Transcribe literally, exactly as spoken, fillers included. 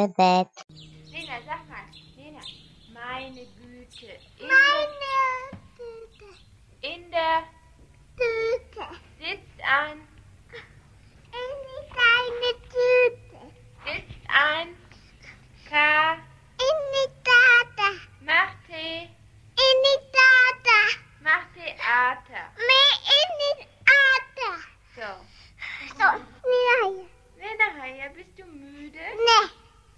schöne Bett. Lena, sag mal, Lena, meine Güte. In Meine Tüte. Der, in der Tüte. sitzt ein